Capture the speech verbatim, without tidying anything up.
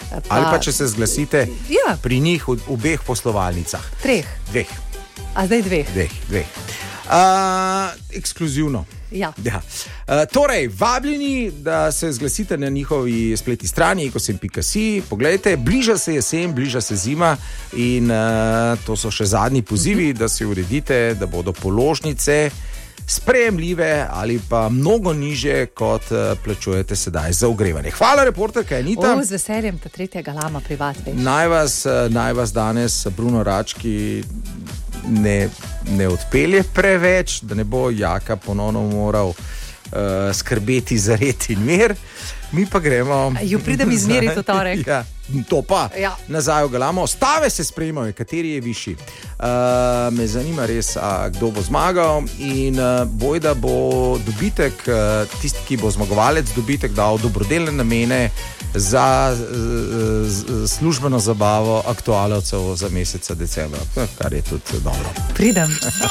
Pa, ali pa če se zglasite ja. pri njih v obeh poslovalnicah. Treh. Dveh. A zdaj dveh. Dveh, dveh. Uh, ekskluzivno. Ja. Ja. Uh, torej, vabljeni, da se zglasite na njihovi spletni strani ekosem pika si. Poglejte, bliža se jesen, bliža se zima in uh, to so še zadnji pozivi, da si uredite, da bodo položnice sprejemljive ali pa mnogo niže, kot uh, plačujete sedaj za ogrevanje. Hvala, reporterka Anita. O, z veseljem, ta tretjega lama privat. Naj vas, naj vas danes Bruno Rački ne, ne odpelje preveč, da ne bo Jaka ponovno moral uh, skrbeti za red in mir. Mi pa gremo... Jo pridem izmeriti v torek. Ja, to pa. Ja. Nazaj v Galamo. Stave se sprejemajo, kateri je višji. Uh, me zanima res, a, kdo bo zmagal in uh, bojda bo dobitek, uh, tisti, ki bo zmagovalec, dobitek dal dobrodelne namene za uh, uh, službeno zabavo aktualovcev za meseca decembra, kar je tudi dobro. Pridem.